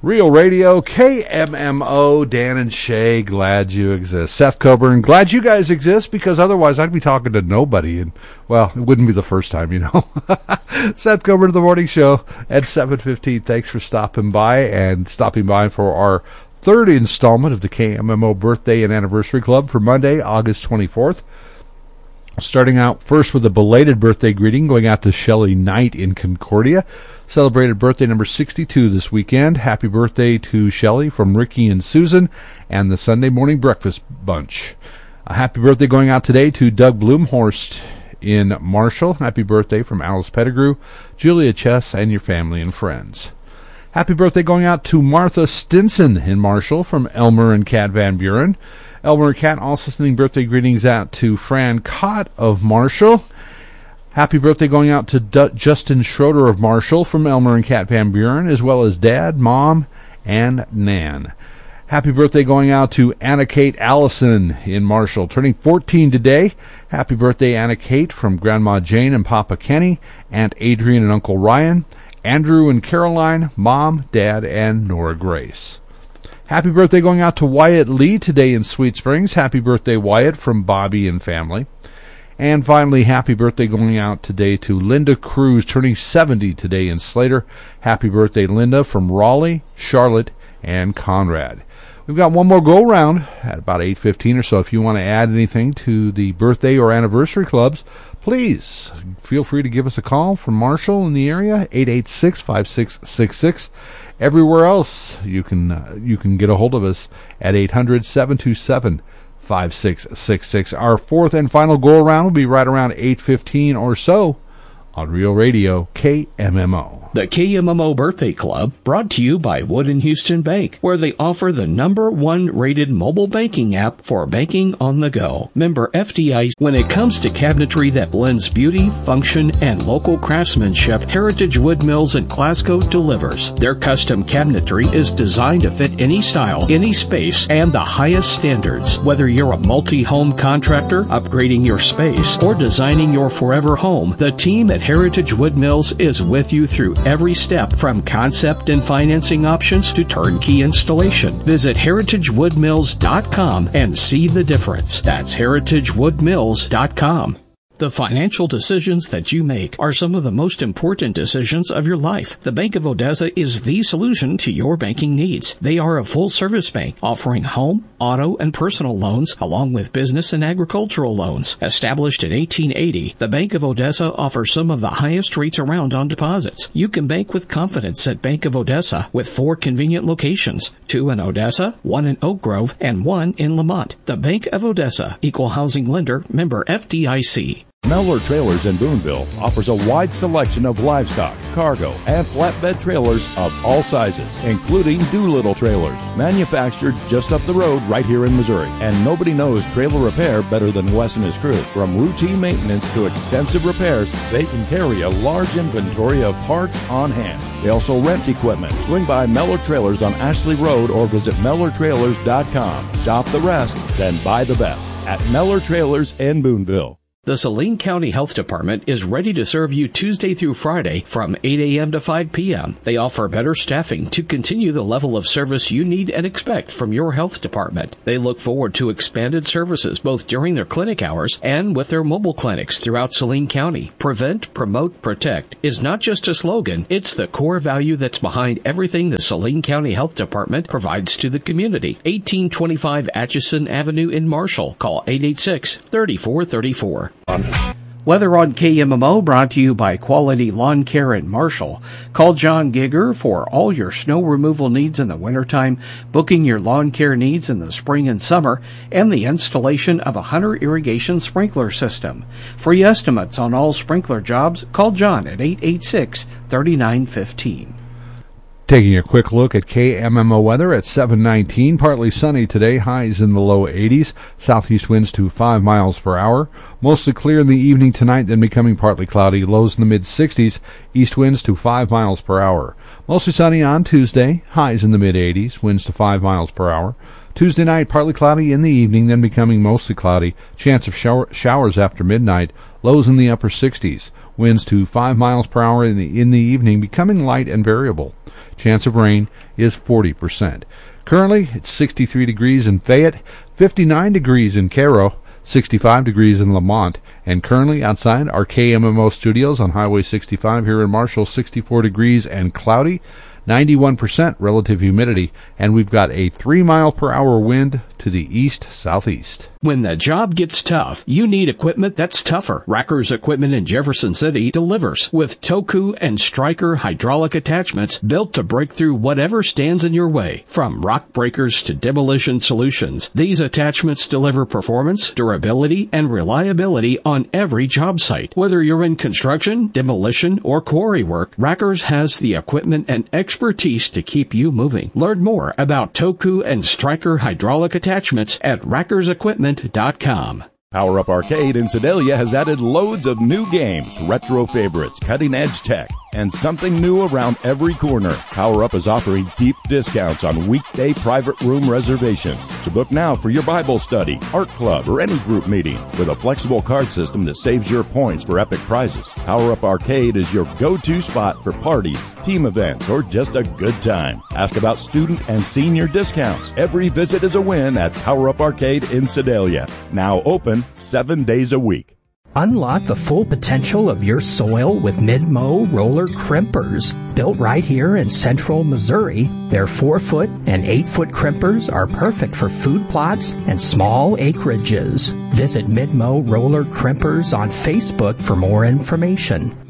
Real Radio, KMMO, Dan and Shay, glad you exist. Seth Coburn, glad you guys exist, because otherwise I'd be talking to nobody, and, well, it wouldn't be the first time, you know. Seth Coburn, The Morning Show, at 7:15. Thanks for stopping by for our third installment of the KMMO Birthday and Anniversary Club for Monday, August 24th. Starting out first with a belated birthday greeting going out to Shelley Knight in Concordia. Celebrated birthday number 62 this weekend. Happy birthday to Shelley from Ricky and Susan and the Sunday Morning Breakfast Bunch. A happy birthday going out today to Doug Bloomhorst in Marshall. Happy birthday from Alice Pettigrew, Julia Chess, and your family and friends. Happy birthday going out to Martha Stinson in Marshall from Elmer and Kat Van Buren. Elmer and Kat also sending birthday greetings out to Fran Cott of Marshall. Happy birthday going out to Justin Schroeder of Marshall from Elmer and Kat Van Buren, as well as Dad, Mom, and Nan. Happy birthday going out to Anna Kate Allison in Marshall, turning 14 today. Happy birthday, Anna Kate, from Grandma Jane and Papa Kenny, Aunt Adrian and Uncle Ryan, Andrew and Caroline, Mom, Dad, and Nora Grace. Happy birthday going out to Wyatt Lee today in Sweet Springs. Happy birthday, Wyatt, from Bobby and family. And finally, happy birthday going out today to Linda Cruz, turning 70 today in Slater. Happy birthday, Linda, from Raleigh, Charlotte, and Conrad. We've got one more go-round at about 8:15 or so. If you want to add anything to the birthday or anniversary clubs, please feel free to give us a call from Marshall in the area, 886-5666. Everywhere else, you can get a hold of us at 800-727-5666. Our fourth and final go-around will be right around 8:15 or so on Real Radio, KMMO. The KMMO Birthday Club, brought to you by Wood & Houston Bank, where they offer the #1 rated mobile banking app for banking on the go. Member FDIC. When it comes to cabinetry that blends beauty, function, and local craftsmanship, Heritage Wood Mills in Glasgow delivers. Their custom cabinetry is designed to fit any style, any space, and the highest standards. Whether you're a multi-home contractor, upgrading your space, or designing your forever home, the team at Heritage Wood Mills is with you through every step, from concept and financing options to turnkey installation. Visit heritagewoodmills.com and see the difference. That's heritagewoodmills.com. The financial decisions that you make are some of the most important decisions of your life. The Bank of Odessa is the solution to your banking needs. They are a full-service bank offering home, auto, and personal loans, along with business and agricultural loans. Established in 1880, the Bank of Odessa offers some of the highest rates around on deposits. You can bank with confidence at Bank of Odessa with 4 convenient locations, 2 in Odessa, 1 in Oak Grove, and 1 in Lamont. The Bank of Odessa, Equal Housing Lender, member FDIC. Mellor Trailers in Boonville offers a wide selection of livestock, cargo, and flatbed trailers of all sizes, including Doolittle trailers, manufactured just up the road right here in Missouri. And nobody knows trailer repair better than Wes and his crew. From routine maintenance to extensive repairs, they can carry a large inventory of parts on hand. They also rent equipment. Swing by Mellor Trailers on Ashley Road or visit MellorTrailers.com. Shop the rest, then buy the best at Mellor Trailers in Boonville. The Saline County Health Department is ready to serve you Tuesday through Friday from 8 a.m. to 5 p.m. They offer better staffing to continue the level of service you need and expect from your health department. They look forward to expanded services both during their clinic hours and with their mobile clinics throughout Saline County. Prevent, promote, protect is not just a slogan, it's the core value that's behind everything the Saline County Health Department provides to the community. 1825 Atchison Avenue in Marshall. Call 886-3434. Weather on KMMO brought to you by Quality Lawn Care in Marshall. Call John Gigger for all your snow removal needs in the wintertime, booking your lawn care needs in the spring and summer, and the installation of a Hunter irrigation sprinkler system. Free estimates on all sprinkler jobs. Call John at 886-3915. Taking a quick look at KMMO weather at 7:19. Partly sunny today, highs in the low 80s. Southeast winds to 5 miles per hour. Mostly clear in the evening tonight, then becoming partly cloudy. Lows in the mid-60s. East winds to 5 miles per hour. Mostly sunny on Tuesday. Highs in the mid-80s. Winds to 5 miles per hour. Tuesday night, partly cloudy in the evening, then becoming mostly cloudy. Chance of showers after midnight. Lows in the upper 60s. Winds to 5 miles per hour in the evening, becoming light and variable. Chance of rain is 40%. Currently, it's 63 degrees in Fayette, 59 degrees in Cairo, 65 degrees in Lamont, and currently outside our KMMO studios on Highway 65 here in Marshall, 64 degrees and cloudy, 91% relative humidity, and we've got a 3-mile-per-hour wind to the east-southeast. When the job gets tough, you need equipment that's tougher. Racker's Equipment in Jefferson City delivers with Toku and Stryker hydraulic attachments built to break through whatever stands in your way. From rock breakers to demolition solutions, these attachments deliver performance, durability, and reliability on every job site. Whether you're in construction, demolition, or quarry work, Racker's has the equipment and expertise to keep you moving. Learn more about Toku and Stryker hydraulic attachments at rackersequipment.com. Power Up Arcade in Sedalia has added loads of new games, retro favorites, cutting-edge tech, and something new around every corner. Power Up is offering deep discounts on weekday private room reservations. So book now for your Bible study, art club, or any group meeting with a flexible card system that saves your points for epic prizes. Power Up Arcade is your go-to spot for parties, team events, or just a good time. Ask about student and senior discounts. Every visit is a win at Power Up Arcade in Sedalia. Now open 7 days a week. Unlock the full potential of your soil with Mid-Mow roller crimpers. Built right here in central Missouri, their 4-foot and 8-foot crimpers are perfect for food plots and small acreages. Visit Mid-Mow roller crimpers on Facebook for more information.